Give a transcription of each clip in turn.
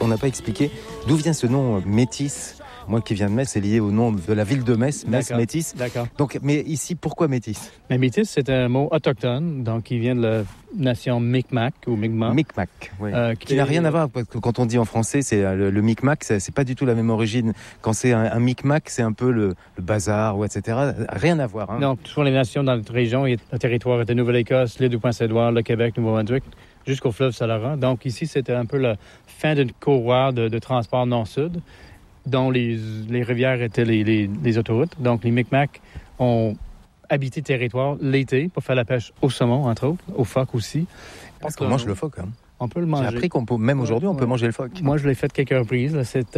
On n'a pas expliqué d'où vient ce nom Métis. Moi qui viens de Metz, c'est lié au nom de la ville de Metz, Métis. D'accord. Donc, mais ici, pourquoi Métis? Mais Métis, c'est un mot autochtone, donc qui vient de la nation Micmac ou Mi'kmaq. Micmac, oui. Qui n'a rien à voir, parce que quand on dit en français, c'est le Micmac, c'est pas du tout la même origine. Quand c'est un Micmac, c'est un peu le bazar, ou etc. Rien à voir. Hein. Non, toutes les nations dans notre région, le territoire était Nouvelle-Écosse, l'île du Prince-Édouard, le Québec, Nouveau-Brunswick, jusqu'au fleuve Saint-Laurent. Donc ici, c'était un peu la fin d'une courroie de transport nord-sud, dont les rivières étaient les autoroutes. Donc, les Micmacs ont habité le territoire l'été pour faire la pêche au saumon, entre autres, au phoque aussi. Parce qu'on mange le phoque. Hein. On peut le manger. J'ai appris qu'on peut, même aujourd'hui, on peut manger le phoque. Moi, je l'ai fait quelques reprises. C'est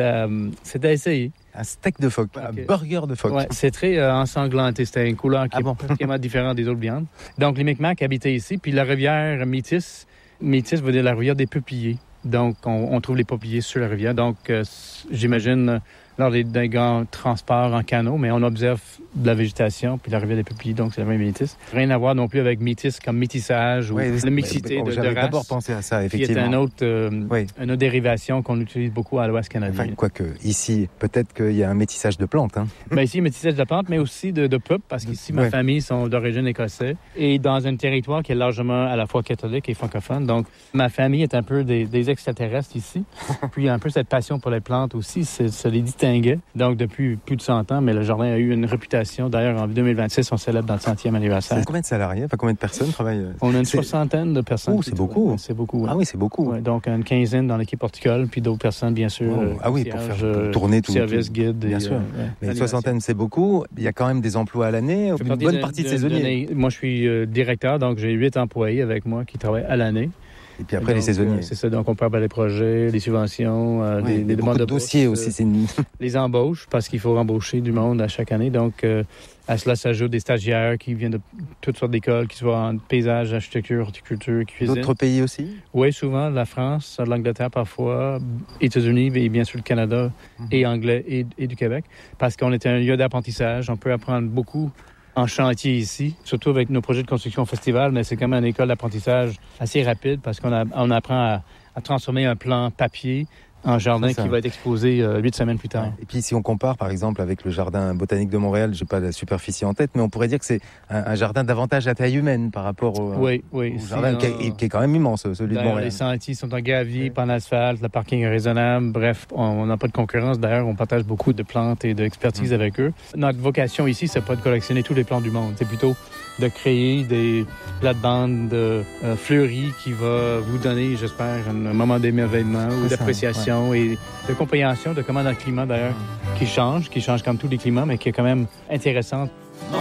à essayer. Un steak de phoque, un burger de phoque. Ouais, c'est très ensanglanté. C'était une couleur qui est pratiquement différente des autres viandes. Donc, les Micmacs habitaient ici. Puis la rivière Métis veut dire la rivière des peupliers. Donc, on trouve les peupliers sur la rivière. Donc, j'imagine, lors des grands transports en canot, mais on observe de la végétation, puis la rivière des peupliers, donc c'est la même métis. Rien à voir non plus avec métis comme métissage ou la mixité de j'avais race. D'abord pensé à ça, effectivement. Qui est une autre dérivation qu'on utilise beaucoup à l'Ouest canadien. Enfin, quoique, ici, peut-être qu'il y a un métissage de plantes. Hein. Ben ici, métissage de plantes, mais aussi de peuples, parce qu'ici, ma famille sont d'origine écossaise, et dans un territoire qui est largement à la fois catholique et francophone. Donc, ma famille est un peu des extraterrestres ici. Puis, un peu cette passion pour les plantes aussi, ça les distinguait. Donc, depuis plus de 100 ans, mais le jardin a eu une réputation. D'ailleurs, en 2026, on célèbre dans le 100e anniversaire. Combien de salariés? Enfin, combien de personnes travaillent? On a une soixantaine de personnes. Oh, c'est beaucoup. C'est beaucoup. Ouais. Ah oui, c'est beaucoup. Ouais, donc, une quinzaine dans l'équipe horticole, puis d'autres personnes, bien sûr. Pour faire tourner tout. Service, guide. Bien sûr. Mais une soixantaine, c'est beaucoup. Il y a quand même des emplois à l'année. Une bonne partie de saisonniers. Moi, je suis directeur, donc j'ai 8 employés avec moi qui travaillent à l'année. Et puis après, les saisonniers. C'est ça, donc on parle des projets, des subventions, des demandes de dossiers aussi. Les embauches, parce qu'il faut embaucher du monde à chaque année. Donc, à cela s'ajoutent des stagiaires qui viennent de toutes sortes d'écoles, qui soient en paysage, architecture, horticulture, cuisine. D'autres pays aussi? Oui, souvent. La France, l'Angleterre parfois, États-Unis, et bien sûr le Canada, et anglais, et du Québec. Parce qu'on est un lieu d'apprentissage. On peut apprendre beaucoup en chantier ici, surtout avec nos projets de construction au festival, mais c'est quand même une école d'apprentissage assez rapide parce qu'on apprend à transformer un plan papier en jardin qui va être exposé 8 semaines plus tard. Et puis si on compare par exemple avec le jardin botanique de Montréal, j'ai pas la superficie en tête, mais on pourrait dire que c'est un jardin davantage à taille humaine par rapport au jardin qui est quand même immense, celui de Montréal. Les sentiers sont en gravier, pas en asphalte, le parking est raisonnable, bref, on n'a pas de concurrence. D'ailleurs, on partage beaucoup de plantes et d'expertise avec eux. Notre vocation ici, c'est pas de collectionner tous les plants du monde, c'est plutôt de créer des plates-bandes fleuries qui va vous donner, j'espère, un moment d'émerveillement ou d'appréciation et de compréhension de comment notre climat, d'ailleurs, qui change comme tous les climats, mais qui est quand même intéressant